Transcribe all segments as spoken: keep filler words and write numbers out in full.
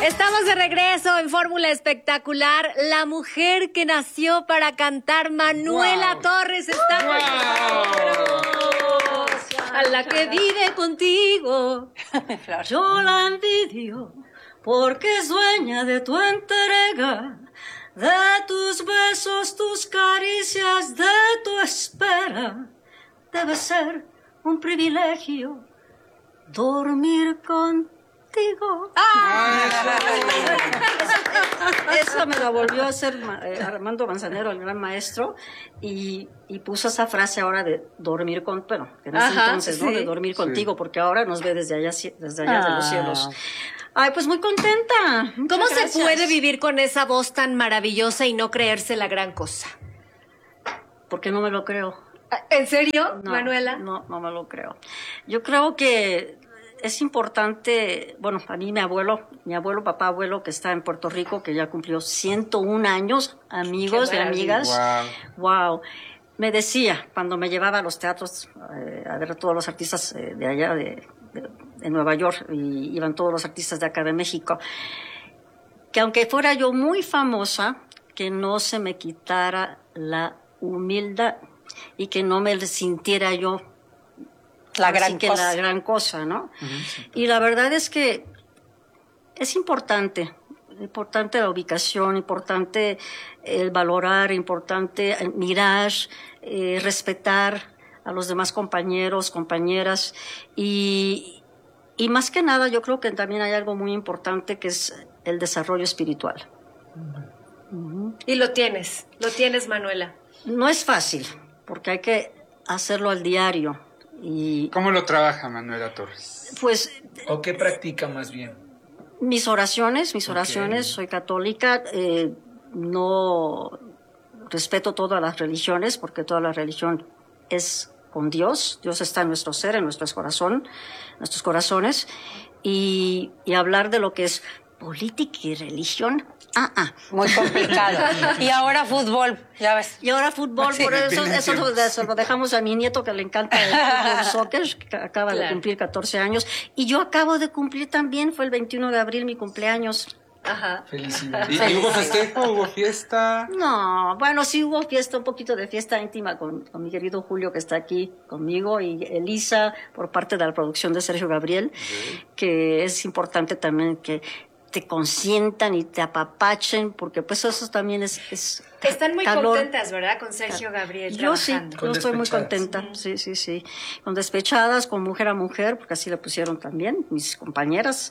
Estamos de regreso en Fórmula Espectacular. La mujer que nació para cantar, Manuela wow. Torres, está con nosotros. A la que vive contigo, yo la envidio, porque es dueña de tu entrega, de tus besos, tus caricias, de tu espera. Debe ser un privilegio dormir contigo. ¡Ah! Eso, eso me lo volvió a hacer eh, Armando Manzanero, el gran maestro, y, y puso esa frase ahora de dormir con, bueno, en ese Ajá, entonces, sí. ¿no? De dormir contigo, sí. Porque ahora nos ve desde allá, desde allá ah. de los cielos. Ay, pues muy contenta. Muchas ¿Cómo gracias. Se puede vivir con esa voz tan maravillosa y no creerse la gran cosa? Porque no me lo creo. ¿En serio, no, Manuela? No, no me lo creo. Yo creo que es importante, bueno, a mí mi abuelo, mi abuelo, papá, abuelo, que está en Puerto Rico, que ya cumplió ciento un años, amigos y amigas. Wow. wow. Me decía, cuando me llevaba a los teatros eh, a ver a todos los artistas eh, de allá, de, de, de Nueva York, y iban todos los artistas de acá de México, que aunque fuera yo muy famosa, que no se me quitara la humildad y que no me sintiera yo la gran que cosa. la gran cosa, ¿no? Uh-huh, sí. Y la verdad es que es importante, importante la ubicación, importante el valorar, importante mirar, eh, respetar a los demás compañeros, compañeras, y, y más que nada yo creo que también hay algo muy importante que es el desarrollo espiritual. Uh-huh. Uh-huh. Y lo tienes, lo tienes, Manuela. No es fácil, porque hay que hacerlo al diario. Y ¿cómo lo trabaja Manuela Torres? Pues... ¿O qué practica más bien? Mis oraciones, mis oraciones, okay. Soy católica, eh, no respeto todas las religiones, porque toda la religión es con Dios, Dios está en nuestro ser, en nuestro corazón, nuestros corazones, y, y hablar de lo que es política y religión, ah, ah. Muy complicado. Y ahora fútbol, ya ves. Y ahora fútbol, sí, por eso, eso, lo, eso lo dejamos a mi nieto que le encanta el fútbol soccer, que acaba claro. de cumplir catorce años. Y yo acabo de cumplir también, fue el veintiuno de abril mi cumpleaños. Ajá. Felicidades. ¿Y, ¿Y hubo festejo? ¿Hubo fiesta? No, bueno, sí hubo fiesta, un poquito de fiesta íntima con, con mi querido Julio, que está aquí conmigo, y Elisa, por parte de la producción de Sergio Gabriel, okay. Que es importante también que te consientan y te apapachen, porque pues eso también es... es Están muy calor. Contentas, ¿verdad? Con Sergio Gabriel Yo sí, trabajando. yo estoy muy contenta, sí, sí, sí. Con Despechadas, con Mujer a Mujer, porque así le pusieron también mis compañeras.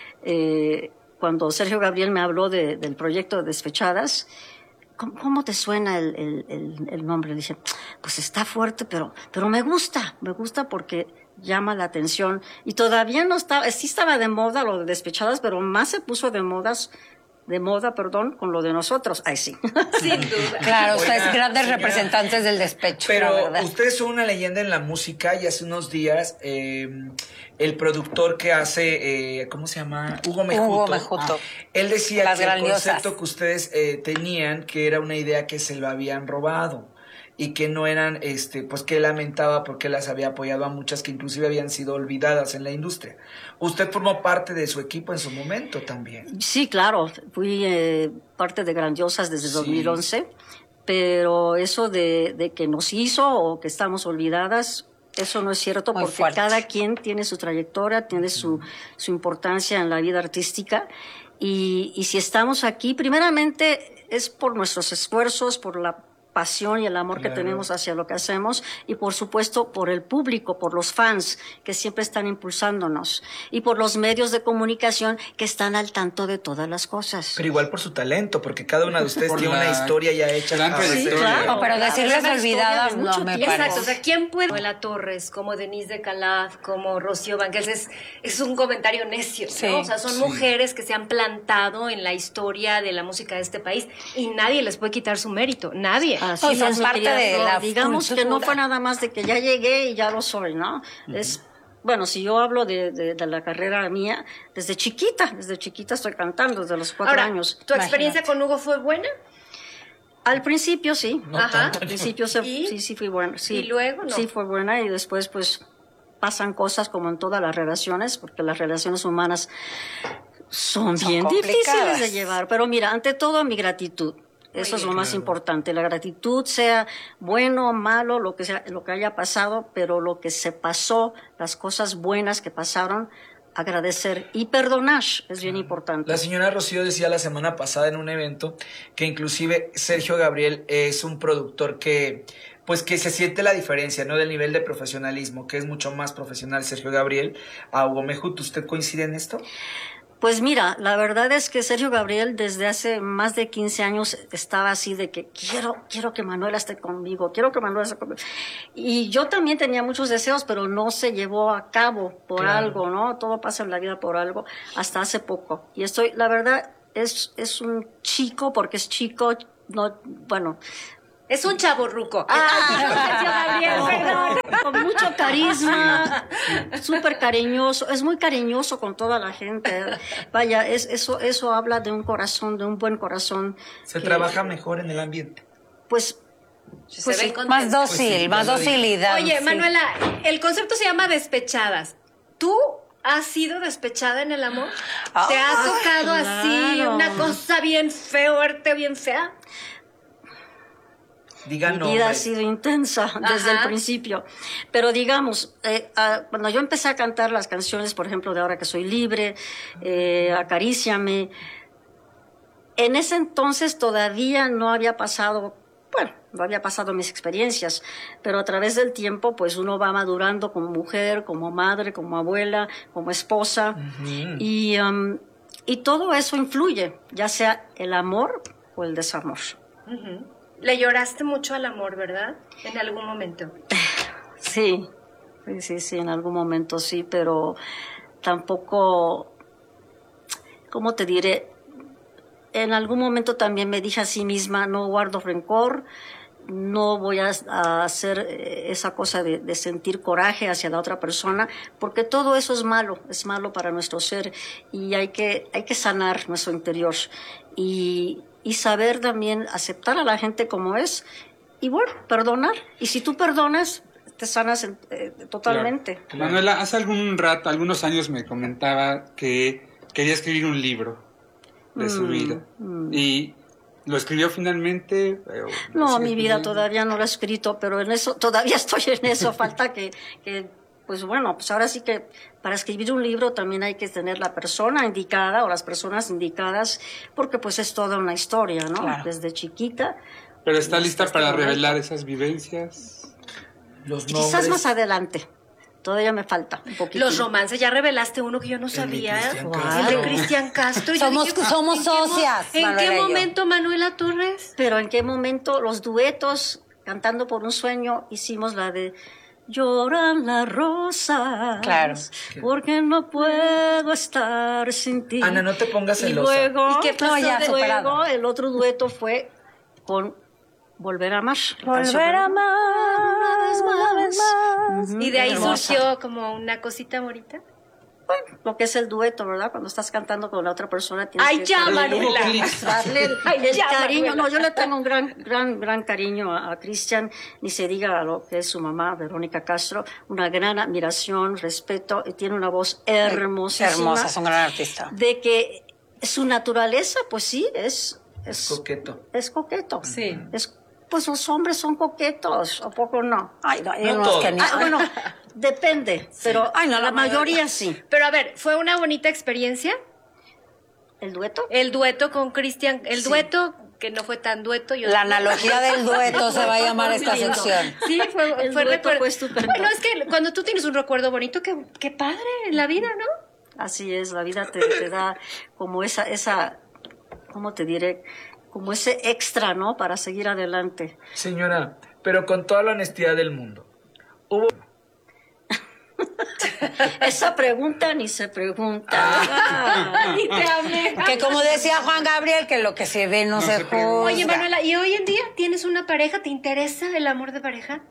Eh, cuando Sergio Gabriel me habló de, del proyecto de Despechadas, ¿cómo, cómo te suena el, el, el, el nombre? Le dije, pues está fuerte, pero, pero me gusta, me gusta porque llama la atención, y todavía no estaba, sí estaba de moda lo de Despechadas, pero más se puso de modas, de moda, perdón, con lo de nosotros. Ay, sí. Sin duda. Claro, ustedes Oiga, grandes señora, representantes del despecho. Pero ustedes son una leyenda en la música, y hace unos días eh, el productor que hace, eh, ¿cómo se llama? Hugo Mejuto. Hugo Mejuto. Ah, él decía Las que grandiosas. El concepto que ustedes eh, tenían, que era una idea que se lo habían robado, y que no eran, este, pues que él lamentaba porque las había apoyado a muchas que inclusive habían sido olvidadas en la industria. Usted formó parte de su equipo en su momento también. Sí, claro, fui eh, parte de Grandiosas desde sí. dos mil once, pero eso de, de que nos hizo o que estamos olvidadas, eso no es cierto. Muy porque fuerte. Cada quien tiene su trayectoria, tiene su, su importancia en la vida artística, y, y si estamos aquí, primeramente es por nuestros esfuerzos, por la pasión y el amor claro. que tenemos hacia lo que hacemos, y por supuesto por el público, por los fans que siempre están impulsándonos, y por los medios de comunicación que están al tanto de todas las cosas. Pero igual por su talento, porque cada una de ustedes tiene la... una historia ya hecha. Sí, claro. No, pero decirles olvidadas no me parece. Exacto, o sea, ¿quién puede? Manuela Torres, como Denise de Calaf, como Rocío Banquels, es, es un comentario necio, ¿no? Sí, o sea, son sí. mujeres que se han plantado en la historia de la música de este país, y nadie les puede quitar su mérito, nadie. Así o sea, es, parte de la digamos cultura. Que no fue nada más de que ya llegué y ya lo soy, ¿no? Uh-huh. Es, bueno, si yo hablo de, de, de la carrera mía, desde chiquita, desde chiquita estoy cantando, desde los cuatro Ahora, años. ¿Tu experiencia Imagínate. Con Hugo fue buena? Al principio sí, no, Ajá. al principio se, sí, sí fue buena. Sí, ¿Y luego no? Sí fue buena, y después pues pasan cosas como en todas las relaciones, porque las relaciones humanas son, Son bien complicadas. difíciles de llevar. Pero mira, ante todo mi gratitud. Eso es lo más importante. La gratitud, sea bueno o malo, lo que sea, lo que haya pasado, pero lo que se pasó, las cosas buenas que pasaron, agradecer y perdonar es bien importante. La señora Rocío decía la semana pasada en un evento que inclusive Sergio Gabriel es un productor que pues que se siente la diferencia, ¿no? Del nivel de profesionalismo, que es mucho más profesional Sergio Gabriel a Hugo Mejut. ¿Usted coincide en esto? Pues mira, la verdad es que Sergio Gabriel desde hace más de quince años estaba así de que quiero, quiero que Manuela esté conmigo, quiero que Manuela esté conmigo. Y yo también tenía muchos deseos, pero no se llevó a cabo por Claro. algo, ¿no? Todo pasa en la vida por algo, hasta hace poco. Y estoy, la verdad, es, es un chico, porque es chico, no, bueno, Es un chavorruco. Ah, con, con mucho carisma, súper cariñoso, es muy cariñoso con toda la gente. Vaya, es, eso, eso habla de un corazón, de un buen corazón. Se que, trabaja mejor en el ambiente. Pues, Se pues ven sí, contentos. Más dócil, Pues sí, más ya lo dije. docilidad. Oye, sí. Manuela, el concepto se llama despechadas. ¿Tú has sido despechada en el amor? Ah, ¿Te ha tocado así claro. una cosa bien fuerte, bien fea? Diga mi nombres. vida ha sido intensa desde Ajá. el principio. Pero digamos, eh, ah, cuando yo empecé a cantar las canciones, por ejemplo, de Ahora que soy libre, eh, Acaríciame, en ese entonces todavía no había pasado, bueno, no había pasado mis experiencias, pero a través del tiempo, pues uno va madurando como mujer, como madre, como abuela, como esposa, Ujú. y, um, y todo eso influye, ya sea el amor o el desamor. Ujú. Le lloraste mucho al amor, ¿verdad? En algún momento. Sí, sí, sí, sí, en algún momento sí, pero tampoco, ¿cómo te diré? En algún momento también me dije a sí misma, no guardo rencor, no voy a, a hacer eh, esa cosa de, de sentir coraje hacia la otra persona, porque todo eso es malo, es malo para nuestro ser y hay que, hay que sanar nuestro interior y, y saber también aceptar a la gente como es y bueno, perdonar. Y si tú perdonas, te sanas eh, totalmente. Claro. Manuela, hace algún rato, algunos años me comentaba que quería escribir un libro de su Mm, vida. mm. Y lo escribió finalmente. Eh, No, ¿sigue mi vida escribiendo? todavía no lo he escrito, pero en eso, todavía estoy en eso. Falta que, que, pues bueno, pues ahora sí que para escribir un libro también hay que tener la persona indicada o las personas indicadas, porque pues es toda una historia, ¿no? Claro. Desde chiquita. Pero está hasta lista este para momento. revelar esas vivencias. Los Quizás nombres. más adelante. Todavía me falta un poquito. Los romances, ya revelaste uno que yo no sabía. Cristian El Castro. de Cristian Castro. Yo Somos- dije, somos ¿en qué mo- socias, ¿En Manuela y qué yo. momento, Manuela Torres? Pero en qué momento los duetos, cantando por un sueño, hicimos la de lloran las rosas. Claro. Porque no puedo estar sin ti. Ana, no te pongas Y celosa. luego, ¿Y qué pasó No, ya, de- superado. luego el otro dueto fue con Volver a amar. La canción Volver a de- amar una vez más. una vez más. Ujú, Y de ahí hermosa. surgió como una cosita bonita. Bueno, lo que es el dueto, ¿verdad? Cuando estás cantando con la otra persona tienes Ay, que ya, Pero Manuela. hubo clics. darle el, Ay, el ya, cariño. Manuela. No, yo le tengo un gran, gran, gran cariño a, a Cristian, ni se diga a lo que es su mamá, Verónica Castro, una gran admiración, respeto, y tiene una voz hermosísima. Hermosa, es un gran artista. De que su naturaleza, pues sí, es, Es es, coqueto. es coqueto. Sí. Es, pues los hombres son coquetos, ¿o poco no? Ay, no, hay No unos todos. que ni- Ah, bueno, depende, pero Ay, no, la, la mayoría sí. Pero a ver, ¿fue una bonita experiencia? ¿El dueto? El dueto con Cristian, el Sí. dueto que no fue tan dueto. Yo La analogía del dueto se va a llamar esta Lindo. sección. Sí, fue, El fue dueto recuerdo. fue estupendo. Bueno, es que cuando tú tienes un recuerdo bonito, qué, qué padre en la vida, ¿no? Así es, la vida te, te da como esa, esa, ¿cómo te diré? Como ese extra, ¿no? Para seguir adelante. Señora, pero con toda la honestidad del mundo. Hubo... Esa pregunta ni se pregunta. Ah. Y te amé. Que como decía Juan Gabriel, que lo que se ve no, No se se pregunta. juzga. Oye, Manuela, ¿y hoy en día tienes una pareja? ¿Te interesa el amor de pareja?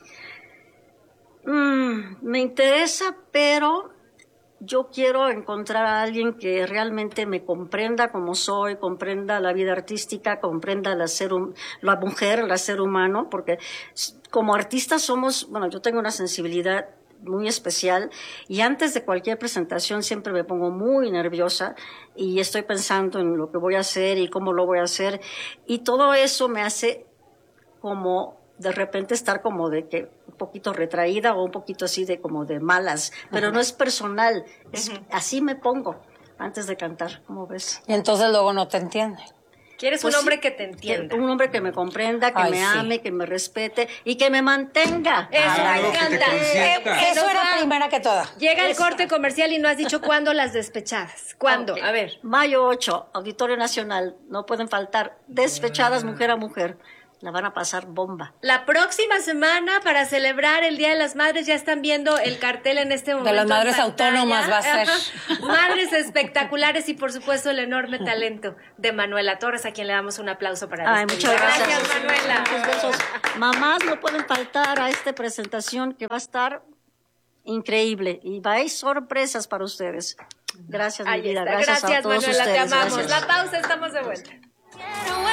Mm, me interesa, pero yo quiero encontrar a alguien que realmente me comprenda como soy, comprenda la vida artística, comprenda la, ser hum- la mujer, el ser humano, porque s- como artistas somos, bueno, yo tengo una sensibilidad muy especial y antes de cualquier presentación siempre me pongo muy nerviosa y estoy pensando en lo que voy a hacer y cómo lo voy a hacer y todo eso me hace como de repente estar como de que un poquito retraída o un poquito así de como de malas, pero uh-huh. no es personal, es, uh-huh. así me pongo antes de cantar, ¿cómo ves? Y entonces luego no te entiende. ¿Quieres pues un hombre sí, que te entienda? Un hombre que me comprenda, que Ay, me sí. ame, que me respete y que me mantenga. Eso Ay, me encanta. Eh, eso era primera que toda. Llega el corte comercial y no has dicho cuándo las despechadas. ¿Cuándo? Okay. A ver. Mayo ocho, Auditorio Nacional. No pueden faltar. Despechadas mujer a mujer. La van a pasar bomba. La próxima semana, para celebrar el Día de las Madres, ya están viendo el cartel en este momento. De las madres autónomas va a ser. Madres espectaculares y, por supuesto, el enorme talento de Manuela Torres, a quien le damos un aplauso para Ay, muchas gracias. Gracias, Manuela. Muchos besos. Mamás no pueden faltar a esta presentación que va a estar increíble y va a haber sorpresas para ustedes. Gracias, mi vida. Gracias, gracias a todos Manuela, ustedes. te amamos. Gracias. La pausa, estamos de vuelta.